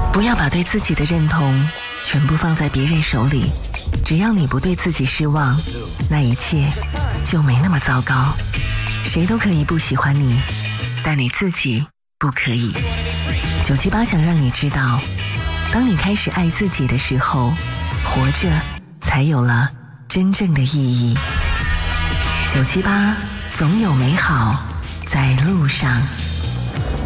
不要把对自己的认同全部放在别人手里，只要你不对自己失望，那一切就没那么糟糕。谁都可以不喜欢你，但你自己不可以。978想让你知道，当你开始爱自己的时候，活着才有了真正的意义。978总有美好在路上。